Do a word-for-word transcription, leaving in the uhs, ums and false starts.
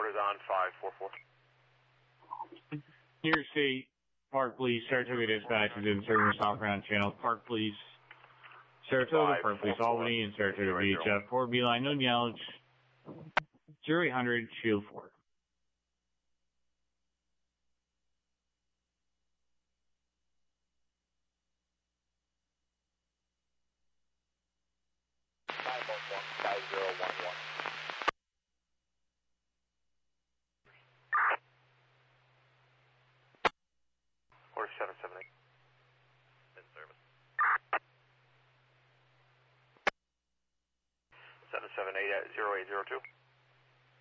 is on five four four. New York State Park Police, Saratoga Dispatch is in service southbound channel. Park Police, Saratoga, Park Police Albany, and Saratoga Beach. Uh, four B line, no yellows. zero eight hundred, shield four. five zero one one. Or seven seven eight. In service. seven seven eight at zero eight zero two.